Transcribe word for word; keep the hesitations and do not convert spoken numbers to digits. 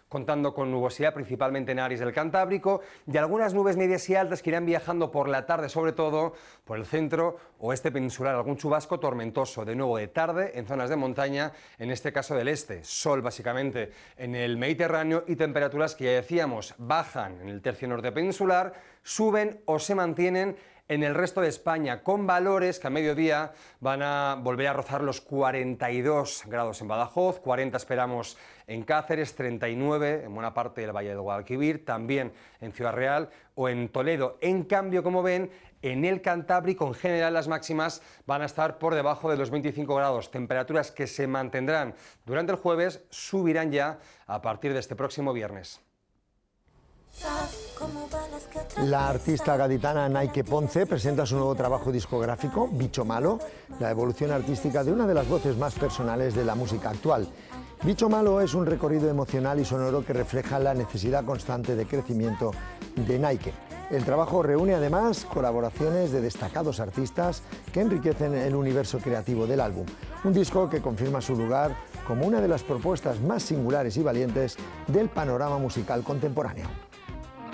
contando con nubosidad principalmente en áreas del Cantábrico y algunas nubes medias y altas que irán viajando por la tarde, sobre todo por el centro oeste peninsular, algún chubasco tormentoso, de nuevo de tarde en zonas de montaña, en este caso del este. Sol básicamente en el Mediterráneo y temperaturas que ya decíamos bajan en el tercio norte peninsular, suben o se mantienen en el resto de España, con valores que a mediodía van a volver a rozar los cuarenta y dos grados en Badajoz, cuarenta esperamos en Cáceres, treinta y nueve en buena parte del Valle del Guadalquivir, también en Ciudad Real o en Toledo. En cambio, como ven, en el Cantábrico en general las máximas van a estar por debajo de los veinticinco grados, temperaturas que se mantendrán durante el jueves, subirán ya a partir de este próximo viernes. La artista gaditana Naike Ponce presenta su nuevo trabajo discográfico, Bicho Malo, la evolución artística de una de las voces más personales de la música actual. Bicho Malo es un recorrido emocional y sonoro que refleja la necesidad constante de crecimiento de Naike. El trabajo reúne además colaboraciones de destacados artistas que enriquecen el universo creativo del álbum. Un disco que confirma su lugar como una de las propuestas más singulares y valientes del panorama musical contemporáneo.